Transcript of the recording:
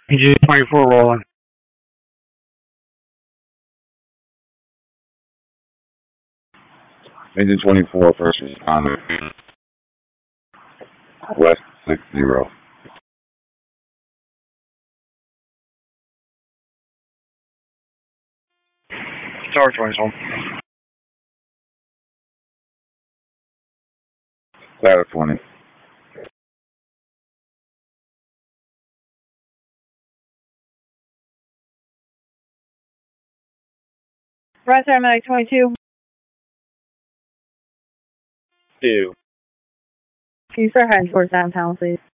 PG 24 rolling. Engine 24, first responder. West 60. Tower 21. Ladder 20. Right side, Medic 22. 2. Can you start heading towards downtown, please?